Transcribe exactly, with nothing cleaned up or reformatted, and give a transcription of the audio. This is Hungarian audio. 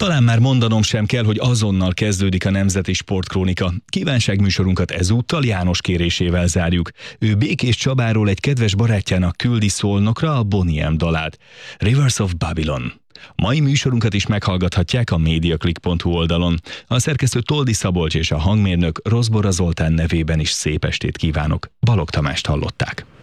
Talán már mondanom sem kell, hogy azonnal kezdődik a Nemzeti Sportkrónika. Kívánságműsorunkat ezúttal János kérésével zárjuk. Ő Békés Csabáról egy kedves barátjának küldi Szolnokra a Boney M dalát, Rivers of Babylon. Mai műsorunkat is meghallgathatják a mediaclick pont hu oldalon. A szerkesztő Toldi Szabolcs és a hangmérnök Rozbora Zoltán nevében is szép estét kívánok. Balogh Tamást hallották.